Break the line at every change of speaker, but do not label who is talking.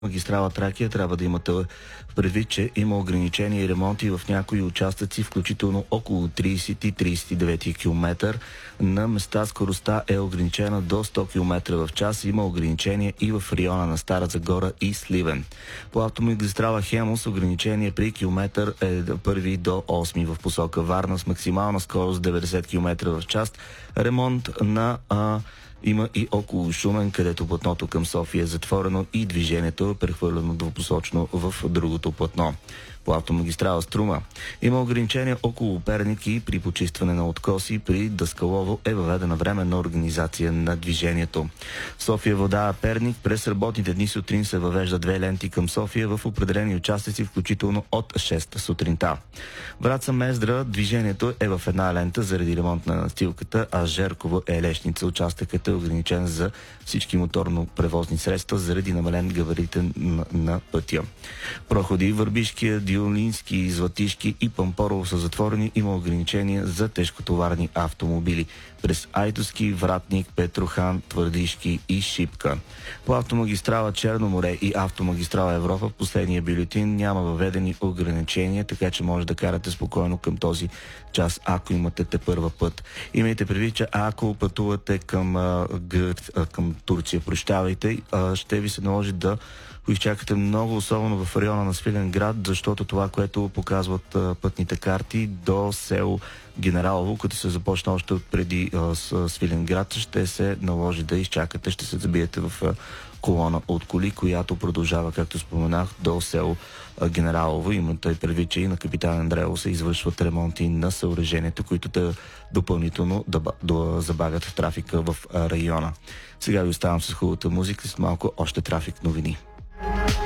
Магистрала Тракия трябва да имате предвид, че има ограничения и ремонти в някои участъци, включително около 30 и 39 км. На места скоростта е ограничена до 100 км в час. Има ограничения и в района на Стара Загора и Сливен. По автомагистрала Хемус ограничение при километър е 1 до 8 в посока Варна с максимална скорост 90 км в час. Ремонт на има и около Шумен, където платното към София е затворено и движението е прехвърлено двупосочно в другото платно. По автомагистрала Струма има ограничения около Перник и при почистване на откоси при Даскалово е въведена временна организация на движението. София вода Перник през работните дни сутрин се въвежда 2 ленти към София в определени участъци, включително от 6 сутринта. Враца Мездра движението е в една лента заради ремонт на настилката, а Жерково Елешница участъкът е ограничен за всички моторно превозни средства заради намален габаритен на пътя. Проходи Върбишкия, Диолински, Златишки и Пампорово са затворени. Има ограничения за тежкотоварни автомобили през Айтоски, Вратник, Петрохан, Твърдишки и Шипка. По автомагистрала Черно море и автомагистрала Европа в последния бюлетин няма въведени ограничения, така че може да карате спокойно към този час, ако имате тепърва път. Имайте предвид, че ако пътувате към Турция, ще ви се наложи да изчакате много, особено в района на Свиленград, защото това, което показват пътните карти до село Генералово, като се започна още от преди Свиленград, ще се наложи да изчакате, ще се забиете в колона от коли, която продължава, както споменах, до село Генералово. Имате предвид, че и на Капитан Андреево се извършват ремонти на съоръжението, които те допълнително да забавят трафика в района. Сега ви оставам с хубавата музика, с малко още трафик новини.